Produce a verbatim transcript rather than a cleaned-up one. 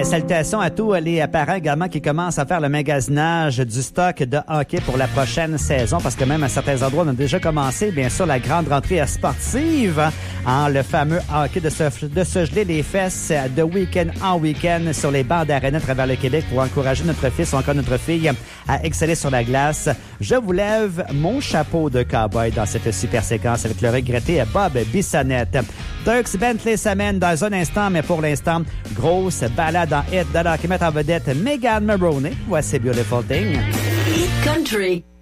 salutations à tous les parents également qui commencent à faire le magasinage du stock de hockey pour la prochaine saison, parce que même à certains endroits, on a déjà commencé, bien sûr, la grande rentrée sportive, hein, le fameux hockey de se, de se geler les fesses de week-end en week-end sur les bancs d'arène à travers le Québec pour encourager notre fils ou encore notre fille à exceller sur la glace. Je vous lève mon chapeau de cowboy dans cette super séquence avec le regretté Bob Bissonnette. Dierks Bentley s'amène dans un instant, mais pour l'instant, grosse balade en hit de qui met en vedette Megan Maroney. Voici Beautiful Thing. Hit Country.